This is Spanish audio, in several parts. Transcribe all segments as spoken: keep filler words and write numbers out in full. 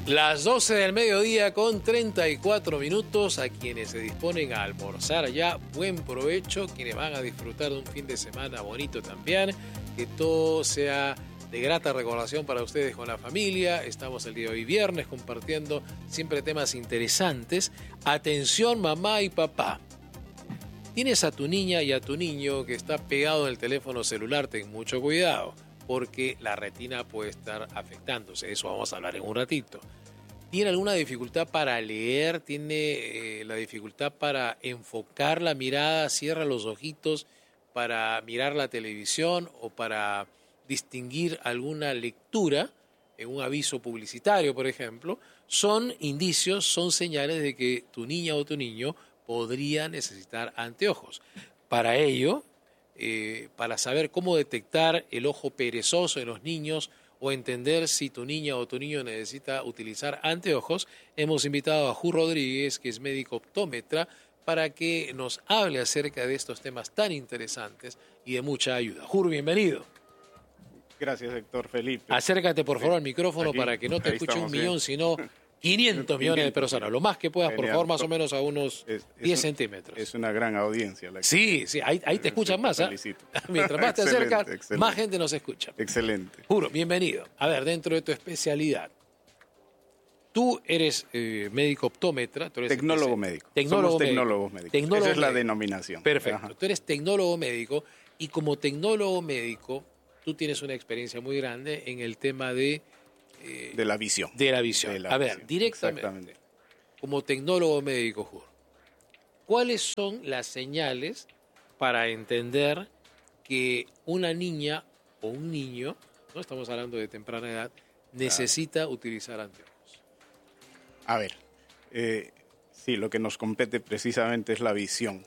Las doce del mediodía con treinta y cuatro minutos. A quienes se disponen a almorzar ya, buen provecho. Quienes van a disfrutar de un fin de semana bonito también. Que todo sea de grata recordación para ustedes con la familia. Estamos el día de hoy viernes compartiendo siempre temas interesantes. Atención mamá y papá. Tienes a tu niña y a tu niño que está pegado en el teléfono celular, ten mucho cuidado, porque la retina puede estar afectándose. Eso vamos a hablar en un ratito. ¿Tiene alguna dificultad para leer? ¿Tiene eh, la dificultad para enfocar la mirada? ¿Cierra los ojitos para mirar la televisión o para distinguir alguna lectura en un aviso publicitario, por ejemplo? Son indicios, son señales de que tu niña o tu niño podría necesitar anteojos. Para ello, eh, para saber cómo detectar el ojo perezoso en los niños o entender si tu niña o tu niño necesita utilizar anteojos, hemos invitado a Ju Rodríguez, que es médico optómetra, para que nos hable acerca de estos temas tan interesantes y de mucha ayuda. Ju, bienvenido. Gracias, Héctor Felipe. Acércate, por favor, sí. al micrófono Aquí, para que no te escuche un millón, bien. sino quinientos millones de personas. Lo más que puedas, Genial. Por favor, más o menos a unos es, es diez un, centímetros. Es una gran audiencia. La que sí, sí, ahí, ahí te escuchan más. ¿eh? Mientras más te acercas, excelente. Más gente nos escucha. Excelente. Juro, bienvenido. A ver, dentro de tu especialidad, tú eres eh, médico optómetra. Tú eres tecnólogo médico. Tecnólogo Somos médico. tecnólogos médicos. Tecnólogo Esa es la médico. denominación. Perfecto. Ajá. Tú eres tecnólogo médico y como tecnólogo médico, tú tienes una experiencia muy grande en el tema de... Eh, de la visión. De la visión. De la A ver, visión. directamente, como tecnólogo médico, Juro, ¿cuáles son las señales para entender que una niña o un niño, no estamos hablando de temprana edad, necesita claro. utilizar anteojos? A ver, eh, sí, lo que nos compete precisamente es la visión.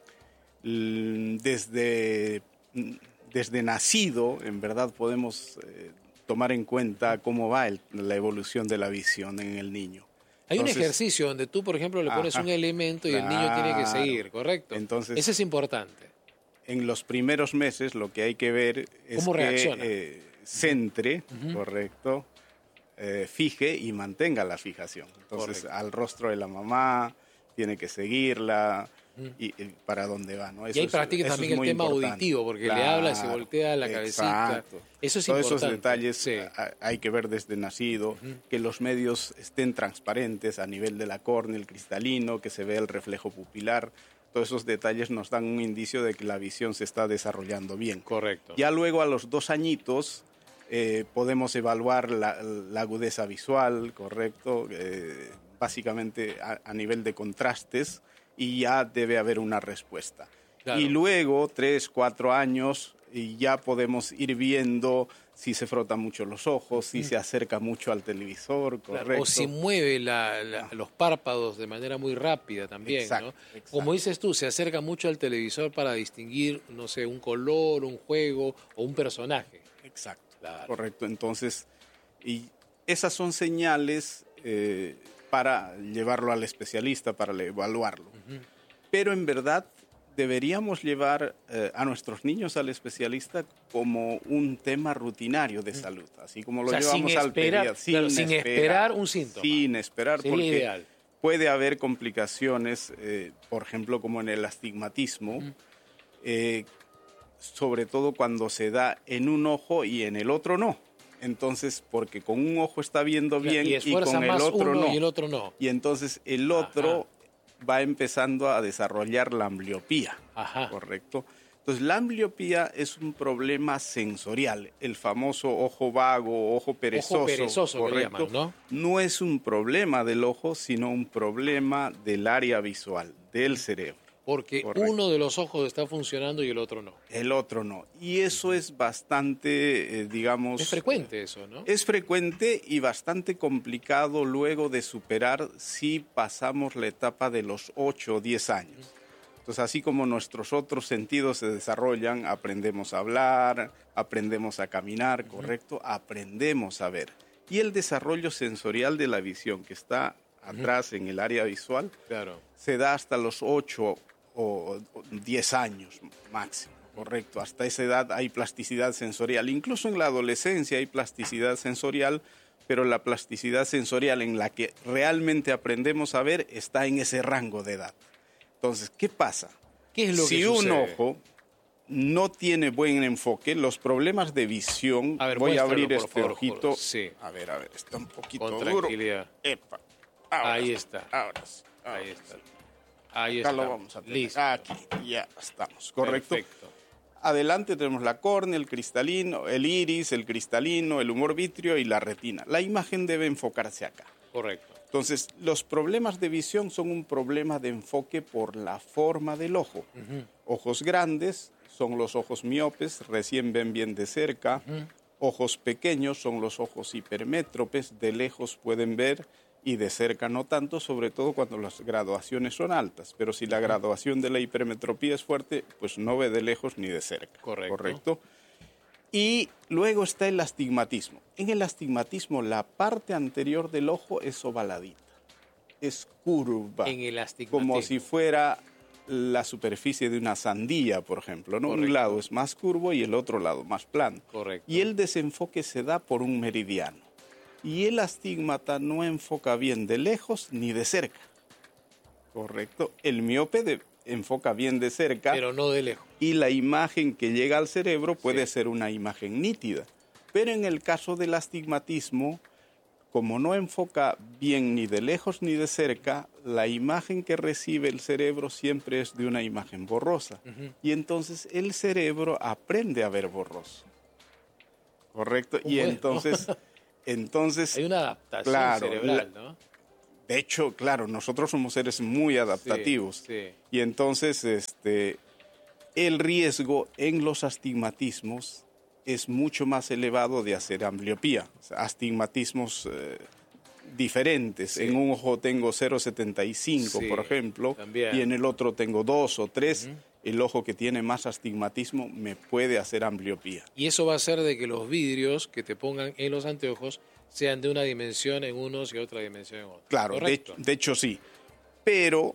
Desde, desde nacido, en verdad, podemos eh, tomar en cuenta cómo va el, la evolución de la visión en el niño. Hay Entonces, un ejercicio donde tú, por ejemplo, le pones ajá, un elemento y claro, el niño tiene que seguir, ¿correcto? Entonces, ese es importante. En los primeros meses lo que hay que ver es ¿Cómo que reacciona? eh, centre, uh-huh. correcto, eh, fije y mantenga la fijación. Entonces, correcto. Al rostro de la mamá, tiene que seguirla uh-huh. y, y para dónde va, ¿no? Eso y ahí practica también el tema importante. Auditivo, porque claro, le habla, se voltea la cabecita. Exacto. Eso es Todos importante. esos detalles sí. hay que ver desde nacido, uh-huh. que los medios estén transparentes a nivel de la córnea, el cristalino, que se vea el reflejo pupilar. Todos esos detalles nos dan un indicio de que la visión se está desarrollando bien. Correcto. Ya luego a los dos añitos eh, podemos evaluar la, la agudeza visual, correcto, eh, básicamente a, a nivel de contrastes, y ya debe haber una respuesta. Claro. Y luego, tres, cuatro años, y ya podemos ir viendo si se frota mucho los ojos, si mm. se acerca mucho al televisor, correcto. Claro, o si mueve la, la, los párpados de manera muy rápida también, exacto, ¿no? Exacto. Como dices tú, se acerca mucho al televisor para distinguir, no sé, un color, un juego o un personaje. Exacto, claro. Correcto. Entonces, y esas son señales eh, para llevarlo al especialista, para evaluarlo. Uh-huh. Pero en verdad deberíamos llevar eh, a nuestros niños al especialista como un tema rutinario de salud, así como lo o sea, llevamos al pediatra. Sin, claro, sin esperar, esperar un síntoma. Sin esperar, sería porque ideal. Puede haber complicaciones, eh, por ejemplo, como en el astigmatismo, uh-huh. eh, sobre todo cuando se da en un ojo y en el otro no. Entonces, porque con un ojo está viendo bien y, y con el otro no. Y el otro no. Y entonces el otro... Ajá. va empezando a desarrollar la ambliopía, Ajá. ¿correcto? Entonces, la ambliopía es un problema sensorial, el famoso ojo vago, ojo perezoso, ojo perezoso ¿correcto? Que llaman, ¿no? No es un problema del ojo, sino un problema del área visual, del cerebro. Porque correcto. Uno de los ojos está funcionando y el otro no. El otro no. Y eso uh-huh. es bastante, eh, digamos... Es frecuente eso, ¿no? Es frecuente y bastante complicado luego de superar si pasamos la etapa de los ocho o diez años. Uh-huh. Entonces, así como nuestros otros sentidos se desarrollan, aprendemos a hablar, aprendemos a caminar, uh-huh. ¿correcto? Aprendemos a ver. Y el desarrollo sensorial de la visión, que está atrás uh-huh. en el área visual, claro. se da hasta los ocho o diez años máximo, correcto. Hasta esa edad hay plasticidad sensorial. Incluso en la adolescencia hay plasticidad sensorial, pero la plasticidad sensorial en la que realmente aprendemos a ver está en ese rango de edad. Entonces, ¿qué pasa? ¿Qué es lo si que un sucede? ojo no tiene buen enfoque, los problemas de visión, A ver, voy a muéstralo, abrir por este favor, ojito. Jorge. Sí. A ver, a ver, está un poquito Con duro. tranquilidad. Epa. Ahora Ahí sí, está. Ahora sí. ahora Ahí sí. está. Ahí Acá está. lo vamos a tener. Listo. Aquí, ya estamos. Correcto. Perfecto. Adelante tenemos la córnea, el cristalino, el iris, el cristalino, el humor vítreo y la retina. La imagen debe enfocarse acá. Correcto. Entonces, los problemas de visión son un problema de enfoque por la forma del ojo. Uh-huh. Ojos grandes son los ojos miopes, recién ven bien de cerca. Uh-huh. Ojos pequeños son los ojos hipermétropes, de lejos pueden ver y de cerca no tanto, sobre todo cuando las graduaciones son altas. Pero si la graduación de la hipermetropía es fuerte, pues no ve de lejos ni de cerca. Correcto. ¿Correcto? Y luego está el astigmatismo. En el astigmatismo la parte anterior del ojo es ovaladita, es curva, En el astigmatismo. como si fuera la superficie de una sandía, por ejemplo, ¿no? Correcto. Un lado es más curvo y el otro lado más plano. Correcto. Y el desenfoque se da por un meridiano. Y el astigmata no enfoca bien de lejos ni de cerca. ¿Correcto? El miope de- enfoca bien de cerca. Pero no de lejos. Y la imagen que llega al cerebro puede Sí. ser una imagen nítida. Pero en el caso del astigmatismo, como no enfoca bien ni de lejos ni de cerca, la imagen que recibe el cerebro siempre es de una imagen borrosa. Uh-huh. Y entonces el cerebro aprende a ver borroso. ¿Correcto? Y Bueno. entonces, entonces Hay una adaptación claro, cerebral, la- ¿no? de hecho, claro, nosotros somos seres muy adaptativos. Sí, sí. Y entonces este, el riesgo en los astigmatismos es mucho más elevado de hacer ambliopía. O sea, astigmatismos eh, diferentes. Sí. En un ojo tengo cero coma setenta y cinco, Sí, por ejemplo, también. y en el otro tengo dos o tres. Ujú. El ojo que tiene más astigmatismo me puede hacer ambliopía. Y eso va a hacer de que los vidrios que te pongan en los anteojos sean de una dimensión en unos y otra dimensión en otros. Claro, de, ¿Correcto? de hecho sí. Pero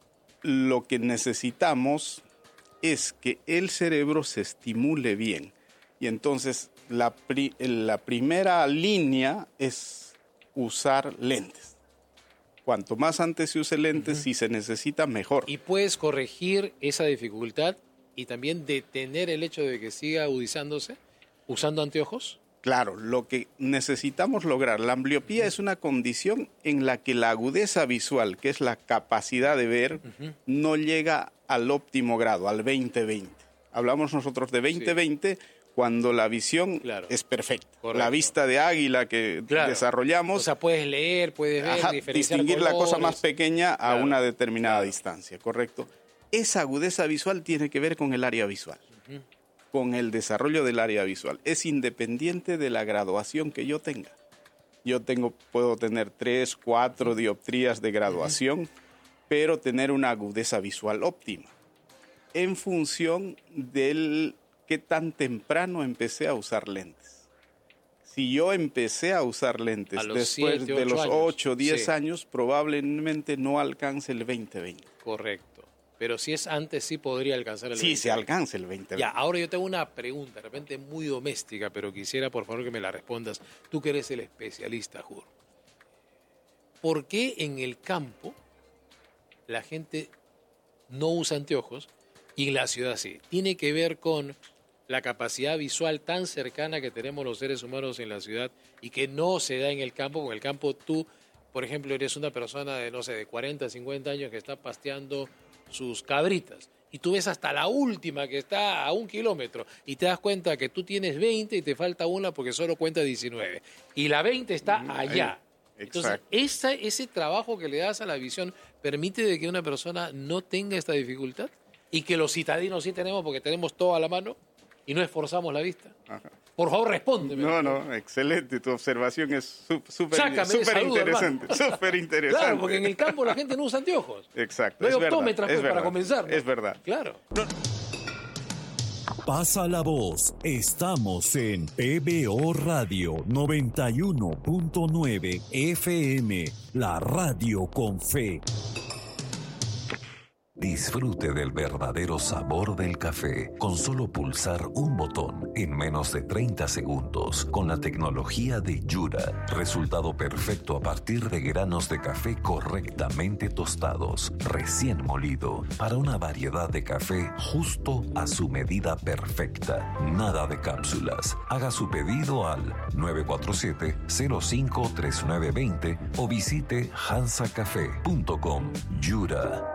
lo que necesitamos es que el cerebro se estimule bien. Y entonces la, pri- la primera línea es usar lentes. Cuanto más antes se use lentes, Ujú. si se necesita, mejor. Y puedes corregir esa dificultad y también detener el hecho de que siga agudizándose usando anteojos. Claro, lo que necesitamos lograr, la ambliopía es una condición en la que la agudeza visual, que es la capacidad de ver, Ujú. no llega al óptimo grado, al veinte veinte. Hablamos nosotros de veinte veinte cuando la visión Claro. es perfecta. Correcto. La vista de águila que Claro. desarrollamos, O sea, puedes leer, puedes ver, ajá, diferenciar distinguir la cosa colores. más pequeña a Claro, una determinada claro. distancia, ¿correcto? Esa agudeza visual tiene que ver con el área visual, Ujú. con el desarrollo del área visual. Es independiente de la graduación que yo tenga. Yo tengo, puedo tener tres, cuatro dioptrías de graduación, pero tener una agudeza visual óptima en función del qué tan temprano empecé a usar lentes. Si yo empecé a usar lentes A los después siete, de ocho los años. ocho, diez Sí. años, probablemente no alcance el veinte veinte. Correcto. Pero si es antes, sí podría alcanzar el Sí, veinte. se alcanza el veinte veinte. Ya, ahora yo tengo una pregunta, de repente muy doméstica, pero quisiera por favor que me la respondas. Tú que eres el especialista, Jur. ¿Por qué en el campo la gente no usa anteojos y en la ciudad sí? ¿Tiene que ver con la capacidad visual tan cercana que tenemos los seres humanos en la ciudad y que no se da en el campo? Porque en el campo tú, por ejemplo, eres una persona de, no sé, de cuarenta, cincuenta años que está pasteando sus cabritas y tú ves hasta la última que está a un kilómetro y te das cuenta que tú tienes veinte y te falta una porque solo cuenta diecinueve y la veinte está allá. Entonces, Exacto. esa, ese trabajo que le das a la visión permite de que una persona no tenga esta dificultad y que los citadinos sí tenemos porque tenemos todo a la mano y no esforzamos la vista. Ajá. Por favor, respóndeme. No, no, excelente. Tu observación es sú- súper Sácame de súper salud, interesante. Súper interesante. Claro, porque en el campo la gente no usa anteojos. Exacto. No hay es verdad, optómetras es pues, para verdad, comenzar, ¿no? Es verdad. Claro. Pasa la voz. Estamos en P B O Radio noventa y uno punto nueve F M, la radio con fe. Disfrute del verdadero sabor del café con solo pulsar un botón en menos de treinta segundos con la tecnología de Yura. Resultado perfecto a partir de granos de café correctamente tostados, recién molido, para una variedad de café justo a su medida perfecta. Nada de cápsulas. Haga su pedido al nueve cuatro siete, cero cinco tres nueve dos cero o visite hansa café punto com. Yura.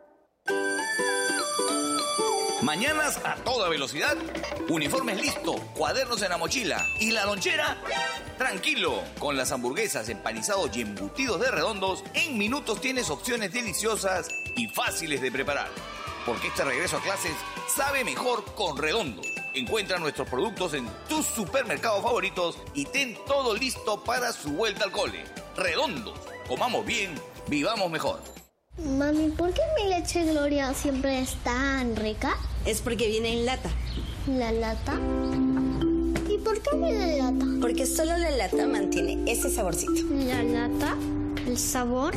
Mañanas a toda velocidad, uniformes listo, cuadernos en la mochila y la lonchera. Tranquilo, con las hamburguesas, empanizados y embutidos de Redondos, en minutos tienes opciones deliciosas y fáciles de preparar. Porque este regreso a clases sabe mejor con Redondos. Encuentra nuestros productos en tus supermercados favoritos y ten todo listo para su vuelta al cole. Redondos, comamos bien, vivamos mejor. Mami, ¿por qué mi leche Gloria siempre es tan rica? Es porque viene en lata. ¿La lata? ¿Y por qué viene en lata? Porque solo la lata mantiene ese saborcito. ¿La lata? ¿El sabor?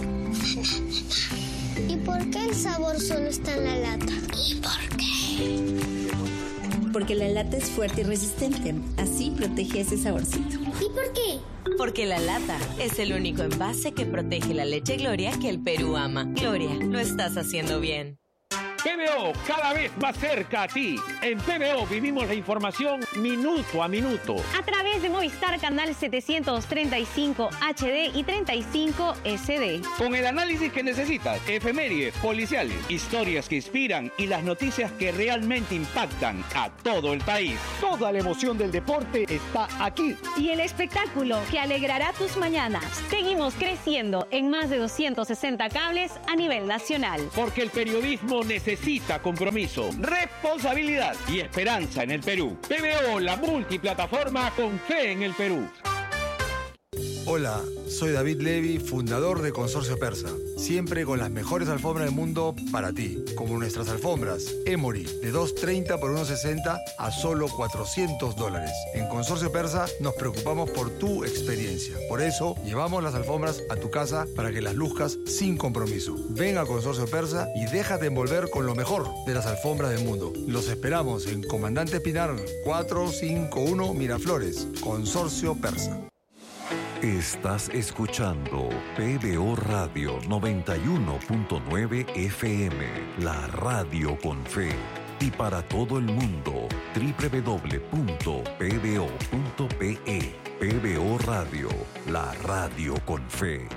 ¿Y por qué el sabor solo está en la lata? ¿Y por qué? Porque la lata es fuerte y resistente. Así protege ese saborcito. ¿Y por qué? Porque la lata es el único envase que protege la leche Gloria que el Perú ama. Gloria, lo estás haciendo bien. P B O, cada vez más cerca a ti. En P B O vivimos la información minuto a minuto. A través de Movistar Canal setecientos treinta y cinco H D y treinta y cinco S D. Con el análisis que necesitas, efemérides, policiales, historias que inspiran y las noticias que realmente impactan a todo el país. Toda la emoción del deporte está aquí. Y el espectáculo que alegrará tus mañanas. Seguimos creciendo en más de doscientos sesenta cables a nivel nacional. Porque el periodismo necesita Necesita compromiso, responsabilidad y esperanza en el Perú. P B O, la multiplataforma con fe en el Perú. Hola, soy David Levy, fundador de Consorcio Persa. Siempre con las mejores alfombras del mundo para ti. Como nuestras alfombras Emory, de doscientos treinta por ciento sesenta a solo cuatrocientos dólares. En Consorcio Persa nos preocupamos por tu experiencia. Por eso, llevamos las alfombras a tu casa para que las luzcas sin compromiso. Ven a Consorcio Persa y déjate envolver con lo mejor de las alfombras del mundo. Los esperamos en Comandante Pinar cuatrocientos cincuenta y uno Miraflores. Consorcio Persa. Estás escuchando P B O Radio noventa y uno punto nueve F M, la radio con fe. Y para todo el mundo, doble u doble u doble u punto p b o punto p e. P B O Radio, la radio con fe.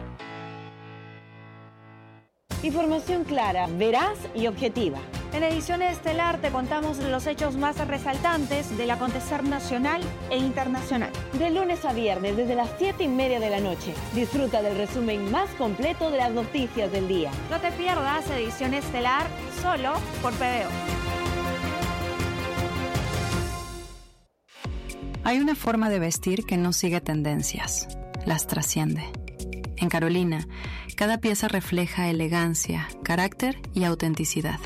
Información clara, veraz y objetiva. En edición estelar te contamos los hechos más resaltantes del acontecer nacional e internacional. De lunes a viernes, desde las siete y media de la noche. Disfruta del resumen más completo de las noticias del día. No te pierdas edición estelar solo por P B O. Hay una forma de vestir que no sigue tendencias, las trasciende. En Carolina, cada pieza refleja elegancia, carácter y autenticidad.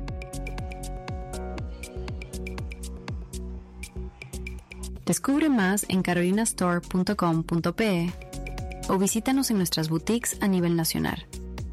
Descubre más en carolina store punto com punto p e o visítanos en nuestras boutiques a nivel nacional.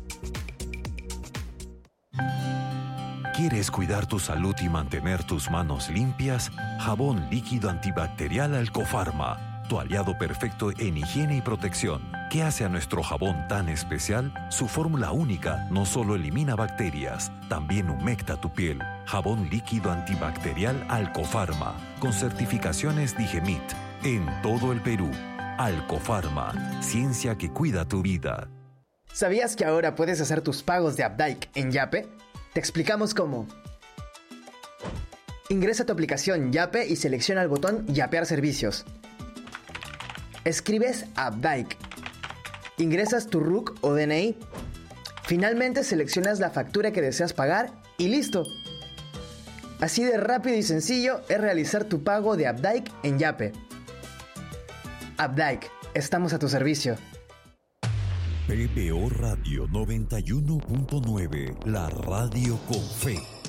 ¿Quieres cuidar tu salud y mantener tus manos limpias? Jabón líquido antibacterial Alcofarma, tu aliado perfecto en higiene y protección. ¿Qué hace a nuestro jabón tan especial? Su fórmula única no solo elimina bacterias, también humecta tu piel. Jabón líquido antibacterial Alcofarma, con certificaciones Digemit, en todo el Perú. Alcofarma, ciencia que cuida tu vida. ¿Sabías que ahora puedes hacer tus pagos de Updike en Yape? Te explicamos cómo. Ingresa a tu aplicación Yape y selecciona el botón Yapear servicios. Escribes Updike. Ingresas tu R U C o D N I. Finalmente seleccionas la factura que deseas pagar y ¡listo! Así de rápido y sencillo es realizar tu pago de Updike en Yape. Updike, estamos a tu servicio. P B O Radio noventa y uno punto nueve, la radio con fe.